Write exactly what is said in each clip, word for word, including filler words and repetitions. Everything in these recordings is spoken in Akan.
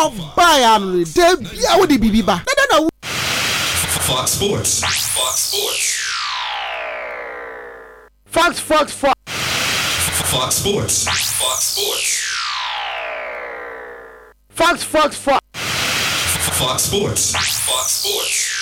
Oh, Bayern, they are with the Bibiba. Fox Sports. Fox Sports. Fox, Fox, Fox. Fox Sports. Fox Sports. Fox, Fox, Fox. Fox Sports. Fox Sports.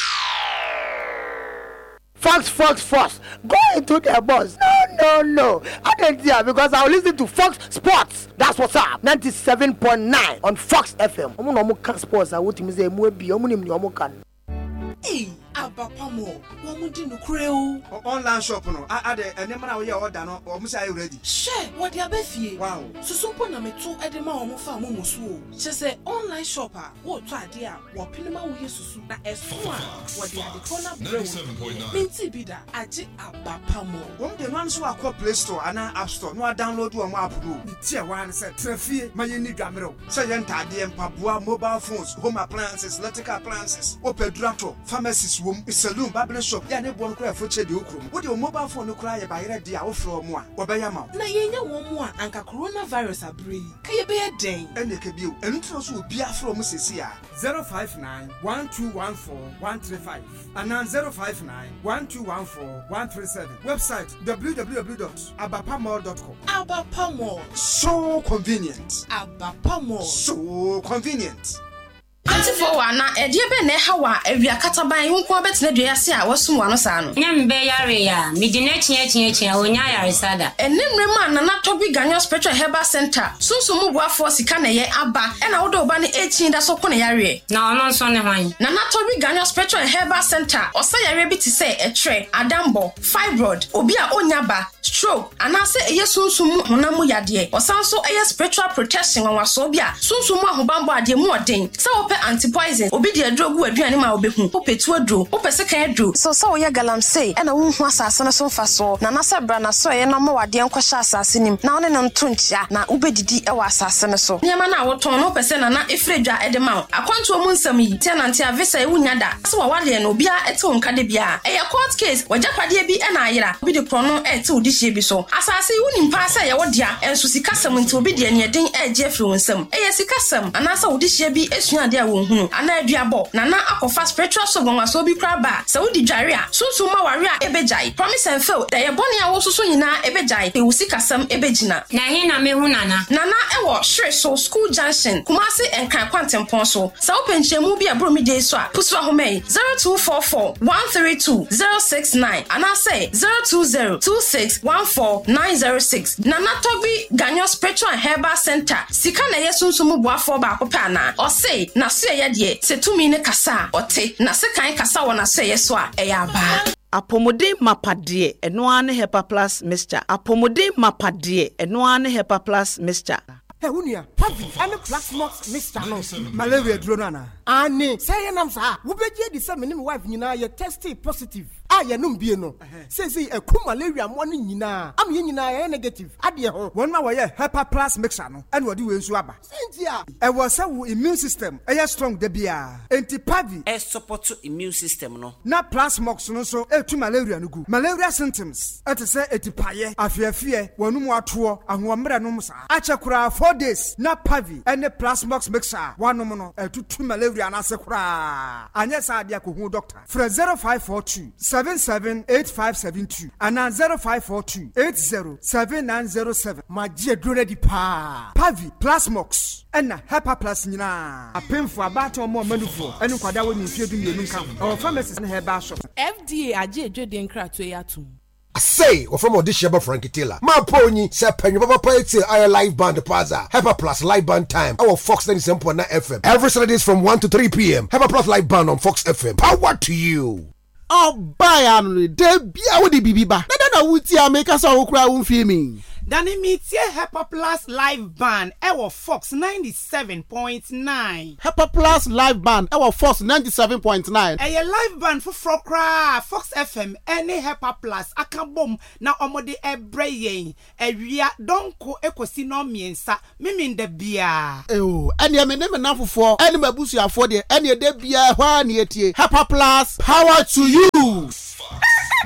Fox, Fox, Fox. Go into the bus. No, no, no. I can't hear because I'll listen to Fox Sports. That's what's up. ninety-seven point nine on Fox F M. I'm going to sports. I want to say, I'm going to can. Hey, Abapamo, what would you know? Online shop, no. I add a number of your order, or Miss I ready. Share what you have. Wow. So, so put me two at the mouth of Famusu. She say, online shopper, what to idea, what Pinama will use to suit that as one. What they are the corner brain. Minty Bida, I did Abapamo. One the ones who are called Play Store and App Store, no, I download one app. Tier one said, Trefi, my unique gamero. Sayan Tadi and Papua mobile phones, home appliances, electrical appliances, Opel Drato. Pharmacist room, saloon, barber shop, ya one cry for Chedi Ukrum. What your mobile phone no cry by ready out from one, or by a mouth. Na yenya one more, and coronavirus a breed. Can you be a day? And they can be, and it will be a from Missia zero five nine one two one four one three five and now zero five nine one two one four one three seven. Website w w w dot abapamall dot com. Abapamall. So convenient. Abapamall. So convenient. twenty-four na ediebe na hawa awia kataban hu ko betena duase a wasum wano sa no nyambe yare ya midine chie chie chie onya yare sada enimre ma na na tobi ganyo spiritual herbal center sunsun mu boafo sika na ye aba e na wodo ba ne eighteen da so ko na yare na ono nso ne hwan na na tobi ganyo spiritual herbal center osa yare bi ti se etre adambo fibroid obi a onyaba stroke anase eye sunsun mu honamu yade osanso eye spiritual protection wanwaso bi a sunsun mu ahobambo ade mu oden se anti-poison obi de adrogu aduane ma obehu opetu adro opese kan adro so so ye galamsey e na wonhu asase no so mfaso na na sebra na so ye na ma wade enkwasha asase nim na one no ntontia na ubedidi e wa asase no so nyama na woton no opese na na efredwa e de ma akwanto mu nsam yi tenant avisa e wunya da so wa wale no bia ete onka de bia e court case wajapade bi e na ayira obi de krono e te odihye bi so asase wunim pa se ye wodia enso sikasam nti obi de ne den e je afri wonsam e ye sikasam anasa odihye bi esua de wonhunu ana aduabo na na akofa spiritual sogon waso bi kraba saudi dware a sunsun ma ware a ebejai promise and fail da ye bone a wo soso nyina ebejai e wusi kasam ebejina na he na mehu nana nana ewo shre so school junction kumase enkan kwantempon so sa openchemu bi abro mi dey so a pusu ahomai zero two four four one three two zero six nine ana say zero two zero two six one four nine zero six nana tobi ganyo spiritual herbal center sika na ye sunsun mu boafo ba akopɛ na o say na so ye de setumi ne kasa ote na se kan kasa wona so ye so a eya ba apomode mapade eno ane hepa plus mixture apomode mapade eno ane hepa plus mixture. Hey, unia, papi, ane plasmox mixture no. Malaria drone na. Ane, say ye nam sa. Wo beje di se me ne wife nyina ye tested positive. Ah, ye num bie no. Say say e ku malaria mo ne nyina. Am ye nyina ye negative. Ade ho. Won ma wo ye hepa plus mixture no. Ane wo di we nsu aba. Sentia. E wo say wo immune system e ye strong de bia. Enti papi e support immune system no. Na plasmox no so e tu malaria no gu. Malaria symptoms. E te say etipaye, afiafie, wonum ato, ahomre no msa. Ache kura four days na pavi ene plasmox mixture wanom no e tu tu malaria na se kura. Anya sa dia ko hu doctor. Fra zero five four two seven seven eight five seven two and zero five four two eight zero seven nine zero seven. Magie drone di pa. Pavi plasmox ena hepa plus nyina apemfo abato mo manufo enu kwada woni fie du mienu nka o pharmacy na herbal shop. F D A age edwede nkrato yatum say or from audition Frankie Taylor. My pony said penny papa pay our live band plaza. Hyper Plus live band time. Our Fox ninety-seven point nine F M. Every Saturdays from one to three p.m. Hyper Plus live band on Fox F M. Power to you. Oh, Bayern, they be out the Bibiba. Nana wuti ameka sa okra unfimi. Dani mitie Hyper Plus live band our Fox ninety-seven point nine. Hyper Plus live band our Fox ninety-seven point nine. A live band for Frokra Fox F M any Hyper Plus akabom na omode ebreye ewia donko ekosi no miensa mimi nda bia. Oh, any me name na fofo any mabusu afo de any de bia hwa na etie. Hyper Plus power to you.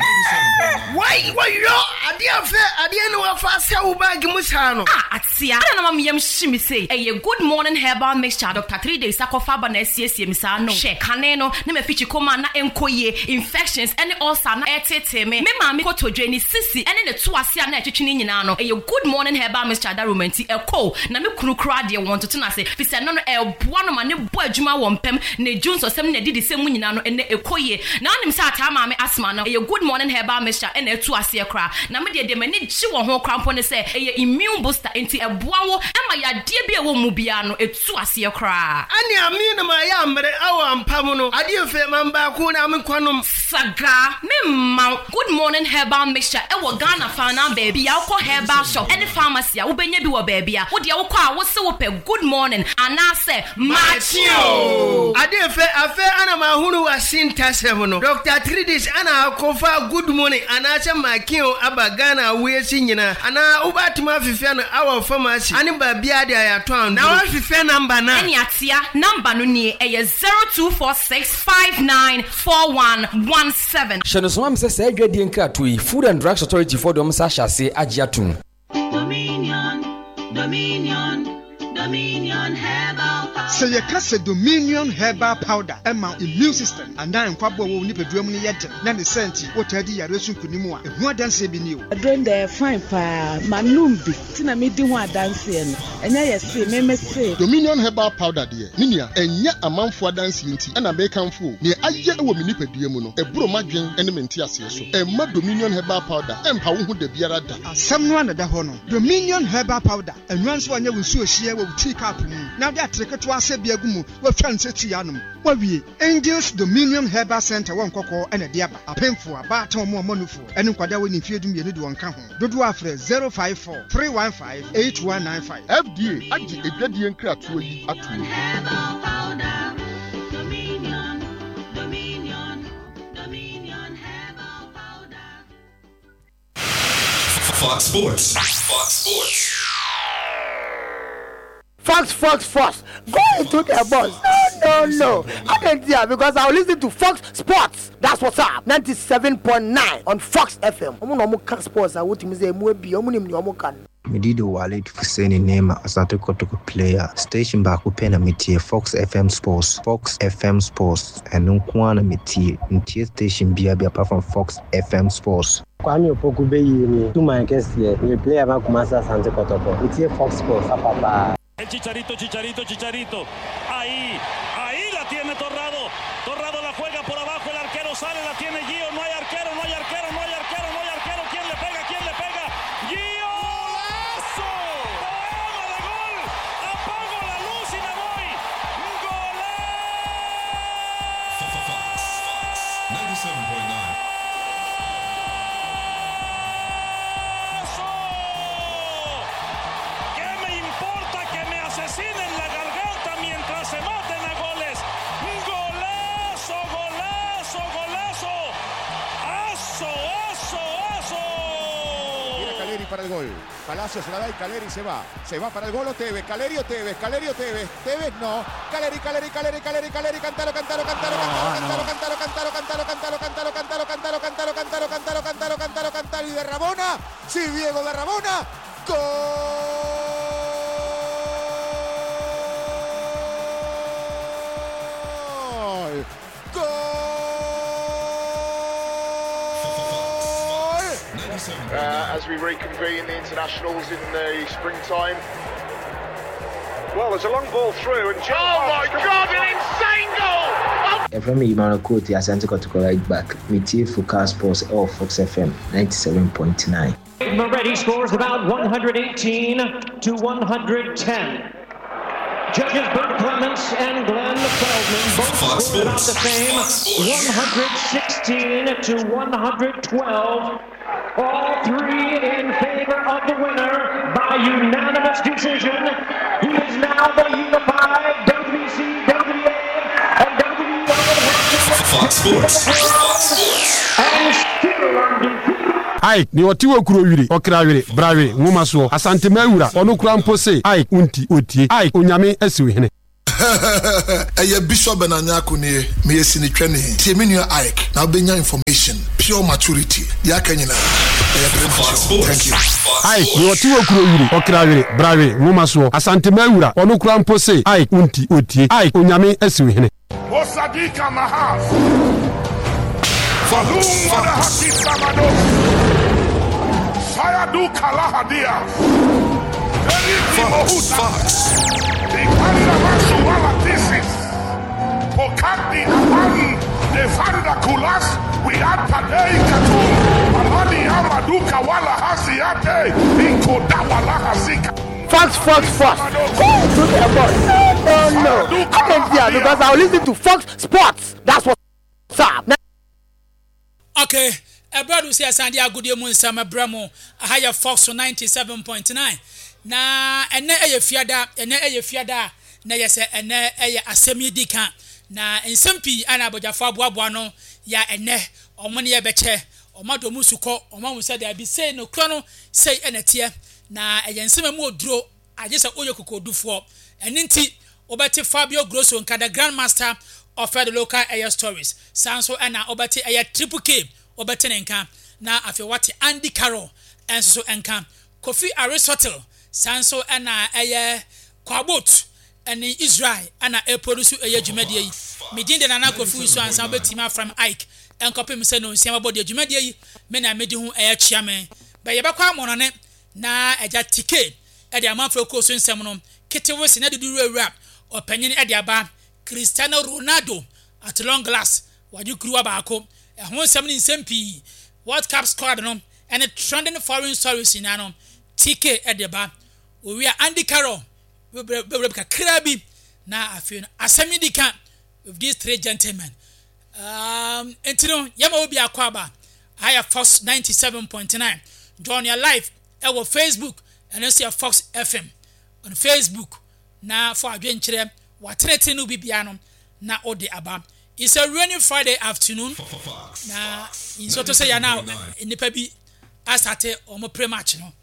Why, why, yo, adia fe, adia no afasa ubagi musano. Ah, atia. I don't know me shimi say. A good morning herbal mixture. Doctor three days akofaba na S S misano. She kaneno ne me fichi koma na enkoye infections any ulcer na etete me. Me mami ko to dwani sisi ene ne to ase na etwetwe nyina no. A good morning herbal mixture da romanti eko na me kunu kra de won to na se. Fi se no no e boa no ma ne bo adwuma wo mpem ne junso sem na didi sem nyina no ene ekoye. Na onim sa ata mami asma no. A good morning herbal mixture ene etu ase kra. Na me de de mani ji wo ho krampo ne se e immune booster enti eboa wo ema ya de bi e wo mu bia no etu ase kra. Ani ami na ma ya mre awa mpam no. Ade fe mamba ko na me kwanom saga me ma good morning herbal mixture e wo Ghana fa na baby ya ko herbal shop any pharmacy a wo benya bi wo baby a wo de wo kwa wo se wo pe good morning anase machio. Ade fe afe ana ma hunu wa sintasem no. Doctor Tridis ana akofa good morning anase makio aba Ghana we si nyina ana ubatuma fifia no our pharmacy ani ba bia de ayato na wa fifia number na eni atia number no ni e zero two four six five nine four one one seven. Shano so am say say adwadie nkrato yi Food and Drugs Authority for dem sa hyase agiatum. Dominion, Dominion, Dominion herbal powder. Say you kase Dominion herbal powder ema immune system and then kwabo wo ni peduam ni yede na ne senti wotadi yare sunkunimu a ehu adanse bi ni o. Adon dey fine pa manum bi tina me di ho adanse no enya ye say me me say Dominion herbal powder de ninia enya amanfo adanse nti na be kanfo ne aye wo mi nipaduam no eburo madwen ene menti ase so emma Dominion herbal powder empa wo hu da biara da asem no anada ho no Dominion herbal powder enwanso anya wusu ohia wo tea cup ni na de atreketo ase biagumu wo twanse tuyanum wa wie Angels Dominion Herbal Center won kokko ene de aba apemfo aba ta mo manufo ene kwada woni fiedum ye ne de won ka ho dodo afre zero five four three one five eight one nine five. F D A agi edwadie nkratoa yi atu. Dominion, Dominion, Dominion herbal powder. Fox Sports. Fox Sports. Fox, Fox, Fox. Go into the bus. No, no, no. I can't hear because I'll listen to Fox Sports. That's what's up. ninety-seven point nine on Fox F M. I'm no more sports. I want to say more be. I'm no more can. Medido Walid Fuseni Nema Asante Kotoko player. Station back upena mitie Fox F M Sports. Fox F M Sports. And Nunkwana mitie. Mitie station bia bia apart from Fox F M Sports. Kwame Opoku be yimi. Tu man kesi. We play about Kumasa Asante Kotoko. Mitie Fox Sports. Apapa. El Chicharito, Chicharito, Chicharito. Ahí, ahí la tiene Torrado. Torrado la juega por abajo. El arquero sale, la tiene Gio. No hay arquero, no hay arquero, no hay arquero, no hay arquero. ¿Quién le pega? ¿Quién le pega? Gio. ¡Golazo! ¡Poema de gol! Apago la luz y me voy. ¡Golazo! ninety-seven point nine. Asesinen la garganta mientras se maten a goles. Golazo, golazo, golazo. Aso, aso, aso. Viene Caleri para el gol. Palacio se la da y Caleri se va. Se va para el gol o Tevez. Caleri o Tevez. Caleri o Tevez. Tevez no. Caleri, Caleri, Caleri, Caleri, Caleri. Cantalo, cantalo, cantalo, cantalo, cantalo, cantalo, cantalo, cantalo, cantalo, cantalo, cantalo, cantalo, cantalo, cantalo, cantalo, cantalo, cantalo. Y de Rabona. Sí, Diego de Rabona. Gol. Uh, as we reconvene the internationals in the springtime. Well, there's a long ball through and Joe oh my God, an insane goal! Efrem Imano Kuti Asante Kotoko right back. Mitie Fuka Sports or Fox F M ninety-seven point nine. Moretti scores about one eighteen to one ten. Judges Bert Clements and Glenn Feldman both scored about the same, one sixteen to one twelve. All three in favor of the winner by unanimous decision. He is now the unified W C W A and W B O Fox Sports. Fox Sports. And still undefeated. Ai ni otiwo kuro wire okra wire bra wire nwoma so asante mawura ono kura mpose ai unti otie ai onyame asiwe hene Eye Bishop Benanyako ne me yesini twene. Tie me nua Ike. Na benya information, pure maturity. Ya kanyina. Thank you. Ike, you ti okuro yiri. Okrawere, brawe, nwoma so. Asante mawura. Ono kura mpose. Ike unti otie. Ike onyame asiwe hene. Osadika Mahas. Falum wada haki samado. Sayadu kalahadia. Eriki mohuta. Ikanda masuwala thesis. Pokadi aman. Defanda kulas. We had padei katum. Malani amaduka wala hasiate. Ikoda wala hasika. Fox, Fox, Fox. Go to the boss. No, no, no. I can't hear because I'll listen to Fox Sports. That's what's up. Okay. Ebradu say Sandy Agudie mu nsama bramo. Ahaya Fox ninety-seven point nine. Na ene eye fiada, ene eye fiada na yese ene eye asemi dika. Na nsempi ana abojafo aboabo no ya ene omone ye beche. Omado musuko, omamu se de abi say no kro no say enetie. Na eye nsema mu oduro agese oyo kokodufo. Eni nti obeti Fabio Grosso nka the grandmaster of the local air stories. Sanso ana obeti air triple K obeti nka na afi wati Andy Carroll enso enka Kofi Aristotle sanso ana air kwabot eni Israel ana e produce air jumedie yi medinde na na Kofi so ansa obeti ma from Ike enkopem se no nsia body jumedie yi me na medi hu air chiame ba ye bakwa monone na eja ticket e de amanfo ko so nsem no ketewo se na dudu rap opanyin e de aba Cristiano Ronaldo at long glass waju kruwa baako e ho nsem ni nsem pi World Cup squad no and trending foreign stories in ano T K e de ba we are Andy Carroll we be krabi na afio asemi dika with these three gentlemen um entino yama obi akwaba higher Fox ninety-seven point nine join your live our Facebook and see Fox F M on Facebook na for adwenkyere watenete no bibiano na ode aba. It's a rainy Friday afternoon na so to say ya now nipa bi asate omo pre-match no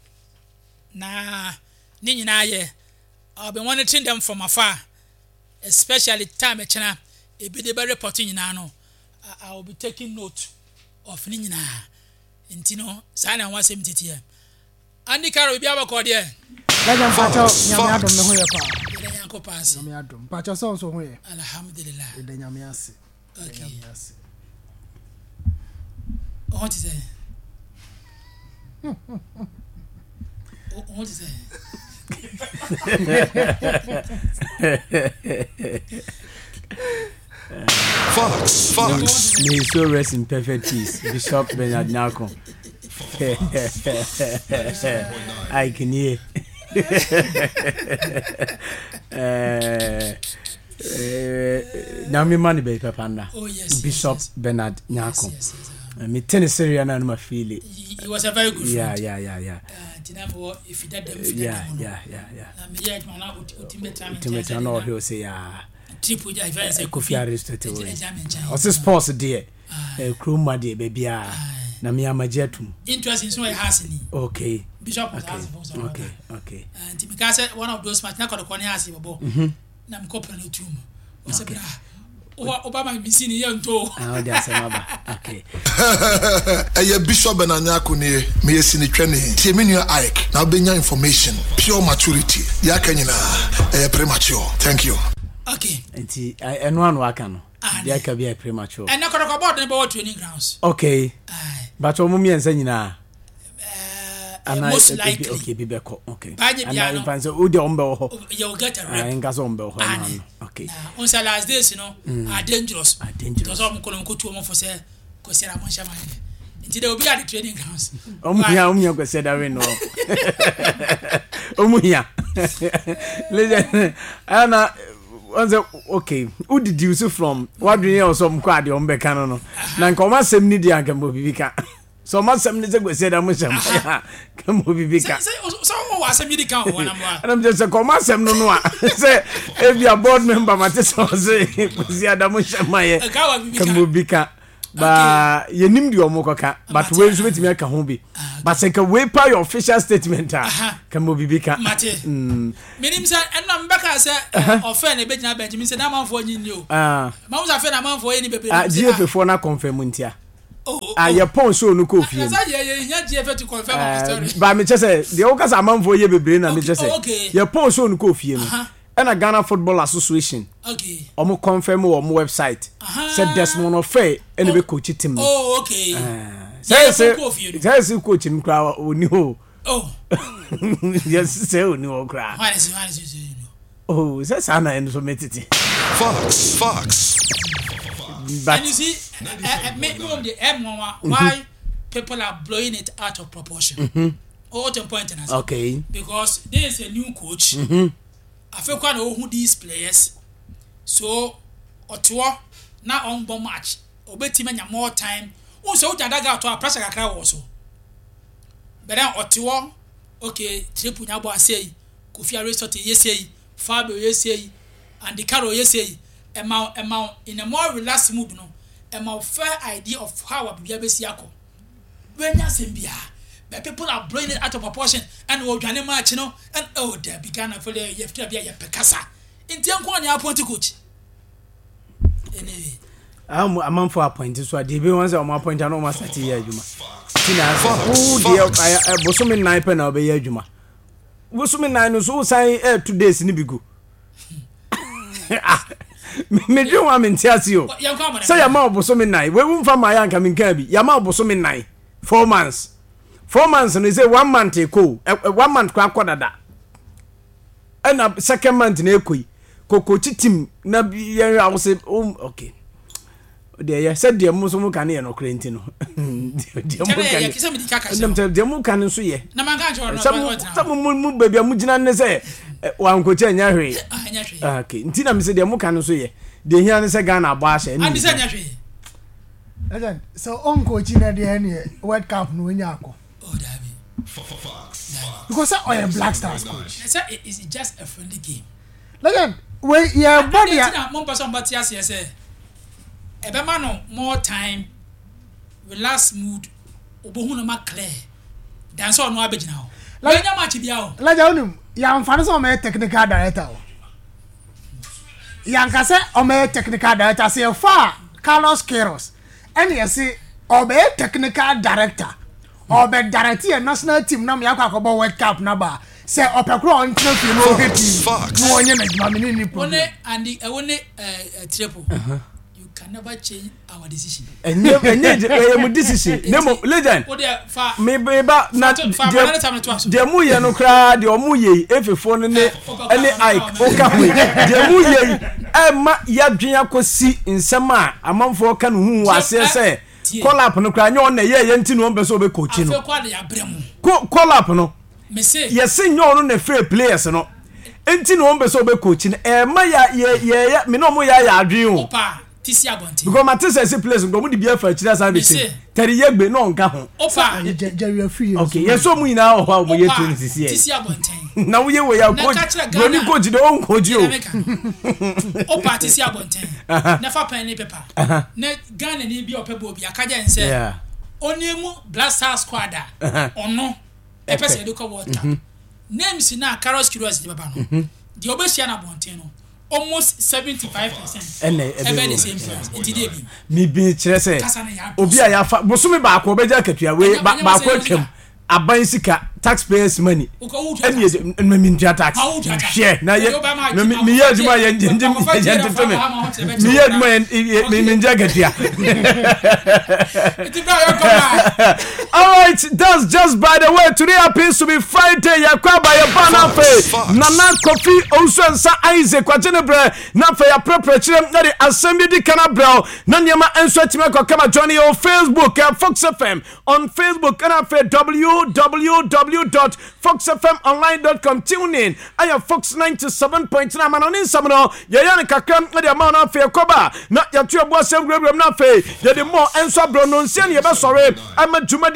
na ni nyina ye I've been monitoring them from afar, especially time e chena e bi de be reporting nyina no I will be taking note of ni nyina ntino sa na wan sem tete Andy Carroll bi abakọ de Legend Pacho nyame adom ne ho ye pa. Yanko pass. Nyame adom. Pacho so so ho ye. Alhamdulillah. Ede nyame ase. Okay. Nyame ase. What is it? What is it? Fox, Fox. May he so rest in perfect peace. Bishop Bernard Nyako. I can hear. Now me money be panda. Oh yes. Bishop yes, yes. Bernard Nyako. Yes, yes, yes. Me tennis area na no feel it. He was a very good friend. Yeah, yeah, yeah, yeah. Uh, dinamo if he did them. Yeah, yeah, yeah, yeah. Na me yet man na ultimate time. Ultimate no he say yeah. Triple ja event say Kofi Aristotle. O se sports there. Eh kroma there baby ah. Na me amajetum. Interesting so e has ni. Okay. Bishop was okay. has Okay, okay. And because one of those match na ko ko ni has bobo. Na me kopra no tum. O se bra. Obama misini ye nto. Ah, o dia semaba. Okay. Eye Bishop Benanyako ne me yesini twene. Tie me nua Ike. Na benya information, pure maturity. Ya kanyina eh premature. Thank you. Okay. Enti eno anu aka no. Dia ka be premature. And na ko ko board na be training grounds. Okay. But o mumie nsa nyina. Uh, most likely. Okay, be beko. Okay. And I fancy o de ombe ho. You get a rep. Ah, enga so ombe ho na. Okay. On sa last days, you know, mm. are dangerous. Are dangerous. Because I'm going to go to for say Kosera Monshaman. Until they will be at the training grounds. Omuya omuya ko say that we no. Omuya. Legend. Ana okay. Who did you see from? What do you know some kwade ombe kan no? Na nka o ma sem ni dia nka mo bibika. So ma sem ni ze go say that mo sem. Ka mo bibika. So o wa sem ni kan o na mo. And I'm just say come sem no no a. Say if you board member ma te so say si ada mo sem ma ye. Ka mo bibika. ba yenim di omo koka but we nso betimi aka ho bi but say ka we pa your official statement ah kan mo bibika mm minim say enna mbeka say ofen e begina Benjamin say na manfo nyi o ah ma usa fe na manfo ye ni bebe ah G F A fo na confirm ntia ah ye pon so no ko fie asa ye ye nya G F A to confirm my story ba me chese de o kasa manfo ye bebre na me chese ye pon so no ko fie no and Ghana Football Association okay omo confirm o mo website said Desmond Ofe and be coach team oh okay say say say coach him kra oni ho oh yes say oni ho kra why is why is you oh say sana and so metiti Fox Fox but and you see uh, me me the M why people are blowing it out of proportion mm-hmm. all the point okay because there is a new coach mm-hmm. I feel quite know who these players. So, Ottawa now on bomb match. Obeti manya more time. Also, Jadaga to a pressure kakra also. But then Ottawa, okay, triple nyabo say, Kofi Aristot yesay, Fabio yesay, and the Caro yesay, amount amount in a more relaxed mood no. A more fair idea of how a baby siako. When ya simbia. But people are blowing it out of proportion and oh Johnny match you know and oh there began for the you have to be a pekasa in tianko ni appoint coach anyway am am for appoint so dey be once am appoint no ma start here adwuma tina who dey bosomi nine pe na obey adwuma bosomi nine no so sign eh two days ni bigu me do wa me ntiase o say ya ma bosomi nine we won fa ma ya nka me nka bi ya ma bosomi nine four months Four months and they say one month eko one month kwa kwa dada and second month na ekoi kokochi team na I will say oh okay there said the muso mu kan ye no krenti no the mu kan the mu kan so ye na man kan joro some mu baby mu gina ne say wan kochi anya hwe okay nti na me say the mu kan so ye the hia ne say Ghana agba ahye and say anya hwe again so on coach na the any World Cup no nya akọ oh David because I am Black Stars coach it is just a friendly game again we yeah body na mo person but yes yes e be ma no more time relax mood obohu no ma clear dan so no abegina ho we nya match bia ho la ja onum ya mfano so me technical director ho ya nkase o me technical director say fa Carlos Queiroz and you say o be technical director or be director national team na me akwa World Cup na ba say opekro on trophy no get team no onye na juma me ni problem one and the one uh triple you can never change our decision enye enye mu decision nemo legend me be ba na de mu ye no kra de omu ye efefo no ne ene Ike okawe de mu ye e ma ya dwen akosi nsem a amanfo ka no hu wase se call up no kra nye on na ye ye ntini on be so be coach no call up no me say yes nyo no na free players no ntini on be so be coach no e ma ya ye ye me no mo ya ya adwen o opa tisi abonti because my tese say place ngo mo di bia fa chira sa be say teri yegbe no nka ho opa jerry free okay yes so mu ina o ha mo ye tuni sisi tisi abonti na wo ye we ya coach no ni coach de on coach o opa tisi abonti na fa pen ni paper na Ghana ni bi opebo obi akaja nse oniemu Black Stars squad ono e pese de ko water names na Carlos Queiroz de baba no de obesia na abonti no almost seventy-five percent ene ebe the same price enti dey bi mi bi kire se obi a ya fa bosumi ba ko obeja katua we ba ko atwam aban sika taxpayers money ene me min tax share na ye me ye aduma ye nje nje nje me me ye aduma ye me min jagatia all right that's just by the way today happens to be Friday yakwa by your banner fe nana coffee also nsa Isaac kwagene bre na fe ya prepare chire na the assembly di kana bro na nyama enso time ko kama join your Facebook uh, Fox F M on Facebook and fe w w w dot fox f m online dot com tune in I am Fox ninety-seven point nine man on insomno ye yan kakram na the man na fe koba na ya tu ebo asem grem na fe ye the more enso bro no nsia ye be sore ama dwuma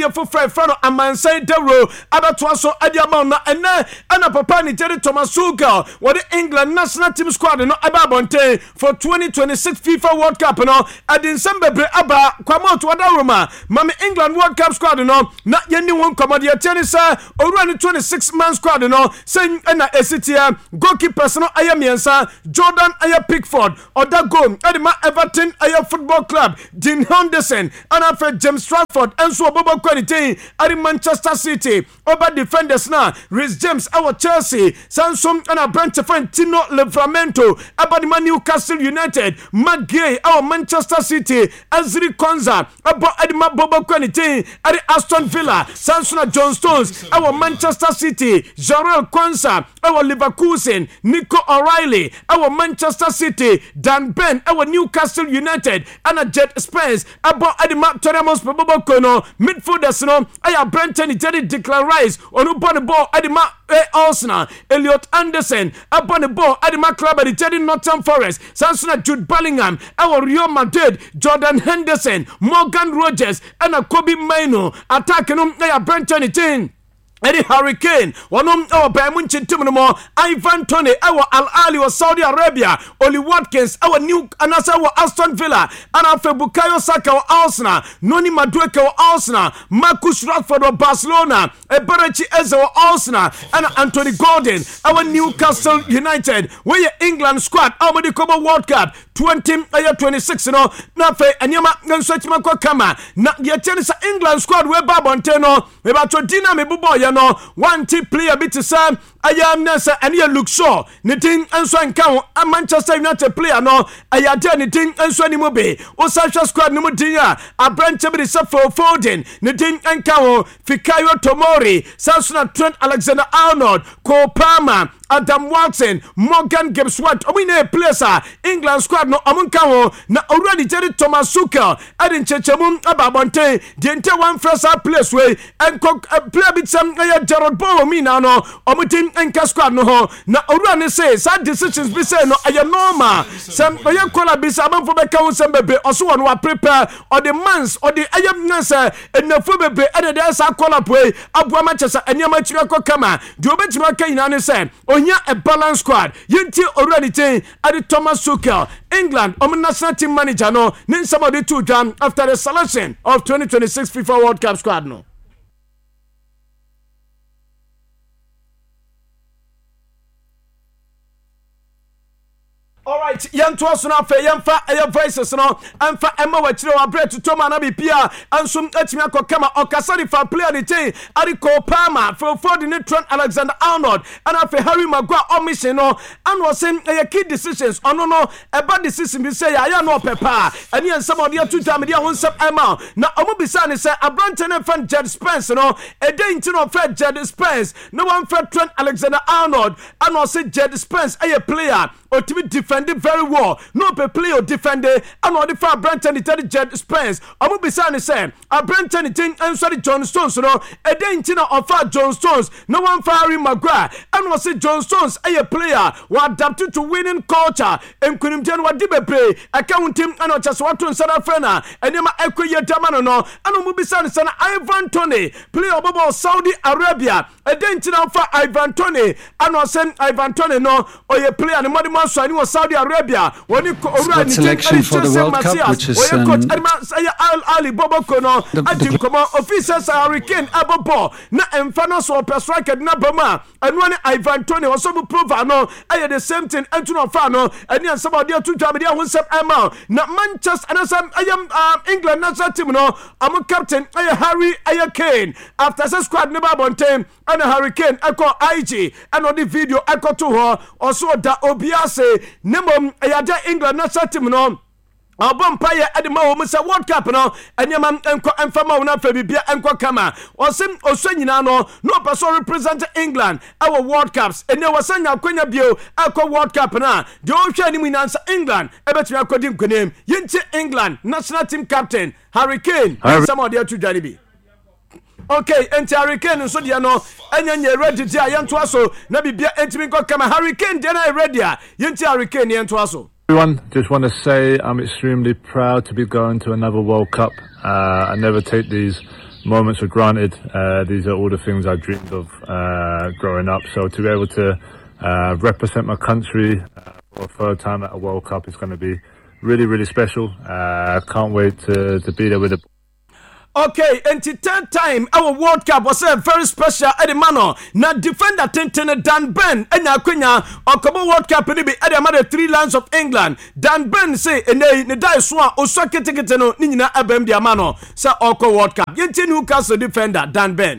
adwumayɛ foforɔ ɛfrɛ no amansan dawuro abɛtoa so ade ama na ɛnɛ ɛna papa ne Jerry Thomas Tuchel wɔde England national team squad no aba abɔnten for twenty twenty-six FIFA World Cup no ade nsɛm bebree aba kwamot wada roma mame England World Cup squad no na yɛni wɔn kɔmmɔde yɛte ne sɛ owura ne twenty-six man squad no sɛ ɛna ɛsitia goalkeepers no ayɛ mmiɛnsa Jordan ayɛ Pickford ɔda goal ɛde ma Everton ayɛ Football Club Dean Henderson ɛna afɛ James Trafford ɛnso ɔbɛbɔ kwanitin ɛde Manchester City ɔba defenders na Reece James ɛwɔ Chelsea sansom ɛna Brentford Tino Livramento ɛba de ma Newcastle United McGay ɛwɔ Manchester City Ezri Konza ɛbɔ ɛde ma Bobo kwanitin ɛde Aston Villa Sansona John Stones ɛwɔ Manchester City Jarrell Kwanzaa ɛwɔ Leverkusen Nico O'Reilly ɛwɔ Manchester City Dan Ben ɛwɔ Newcastle United ɛna Jed Spence ɛbɔ ɛde ma Tottenham Hotspur Bobo Kono midfielders no ɛyɛ Brenton Ijedi Declan Rice ɔno bɔ ne ball ɛde ma Arsenal Elliot Anderson ɛbɔ ne ball ɛde ma club ɛde Ijedi Nottingham Forest Sansona Jude Bellingham ɛwɔ Real Madrid Jordan Henderson Morgan Rogers ɛna Kobe Mainoo attack no ɛyɛ Brenton Ijedi Eddie Hurricane, one of our Baymunch Timmo, Ivan Toney, our Al Ali or Saudi Arabia, Oli Watkins, our new Anasa or Aston Villa, and after Bukayo Saka or Arsenal, Noni Madueke or Arsenal, Marcus Rashford or Barcelona, Eberechi Eze or Arsenal, and Anthony Gordon, our Newcastle United, where your England squad, our Medicoba World Cup, twenty twenty-six, no, Nafe, and Yama, and Swachmako Kama, not yet tennis England squad, where Babonteno, about your dinner, me buboy. No one team player bit to Sam I am Nessa and you look so knitting and so count a Manchester United player no I had anything and so any mobe or Sasha squad no dia a branch of the for Foden knitting and count Fikayo Tomori Samson Trent Alexander-Arnold Cole Palmer Adam Watson Morgan Gibbs White omine placer England squad no amunkawo na already Jerry Thomas Tuchel adin chechemu ababonte the entire one first place way and play bit some Gerald Bowen mi na no omutin enka squad no ho na owura ne say sad decisions be say no aye normal some oye kola be say amanfo be ka won bebe oso won wa prepare or the months or the aye nasa enafo bebe e dey say kola boy aboa Manchester eniama chira ko kama de obetima ka ina ne say onya a balance squad yenti owura ne tin ade Thomas Tuchel England om national team manager no nin somebody to jam after the selection of twenty twenty-six FIFA World Cup squad no. All right, young to us now for young fat air voices no and for Emma Wachiro bread to Toma na bipia and some etimia kama okasari for player the team Ariko Palmer for Foden Trent Alexander-Arnold and after Harry Maguire omission no and was saying a key decisions on no no a bad decision be say I no pepper and yen some of the two time dia won sub Emma na omo bisa ne say Abranten and fan Jed Spence no a day into no Fred Jed Spence no one Fred Trent Alexander-Arnold and was say Jed Spence a player or to be defended very well. No pe play or defender. And what the far Brenton the third Jed Spence. I'm be saying say a Brenton thing and sorry John Stones no a day in of far John Stones. No one Harry Maguire. And was say John Stones a player who adapted to winning culture and couldn't tell what did play. Account him and not just what to South Africa and then my equity Tamano no and I'm be saying say Ivan Toney play about Saudi Arabia. A day in for Ivan Toney and was saying Ivan Toney no or a player and money man so I was Saudi Arabia when you squad selection for the World Cup, which is um, Ali Bobo Kono, I come on officers Hurricane Abobo, na Enfano so persuaded na Bama, and one Ivan Toney also prove no, I had the same thing, Antonio Fano, and then somebody two time there won some amount. Na Manchester and some I am England national team no, I'm a captain, I Harry, I Kane. After the squad never on time, and a Hurricane, I call I G, and on the video I got to her, also that Obiase, Nemo, I had England national team no. Abom paye adima wo musa World Cup no enyama enko enfama wona fa bibia enko kama osim oso nyina no no person represent England our World Cups ene wasanya kwanya bio akọ World Cup na de o hwa ni munansa England ebetumi akodi nkonem yinti England national team captain Harry Kane some of the two jani bi. Okay, enti Hurricane nso dia no enyenye ready dia yento aso na bibia entimi nko kama Hurricane dia na ready a yenti Hurricane yento aso. Everyone, just want to say I'm extremely proud to be going to another World Cup. Uh, I never take these moments are granted. Uh, these are all the things I dreamed of uh, growing up. So to be able to uh, represent my country uh, for a third time at a World Cup is going to be really, really special. I uh, can't wait to, to be there with the. Okay, and the third time our World Cup was a very special at the manor. Now defender Tintin Dan Ben and Naquina or Cobo World Cup and be at the mother three lands of England. Dan Ben say and they the die swan or socket ticket no Nina Abem Diamano. Sa Oko World Cup. Yentin Newcastle defender Dan Ben.